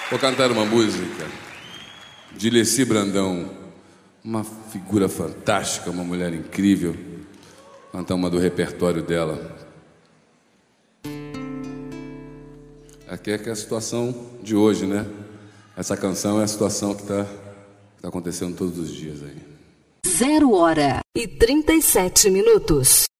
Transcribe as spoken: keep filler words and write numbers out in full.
Vou cantar uma música de Leci Brandão, uma figura fantástica, uma mulher incrível. Cantar uma do repertório dela. Aqui é que é a situação de hoje, né? Essa canção é a situação que está tá acontecendo todos os dias aí. Zero hora e trinta e sete minutos.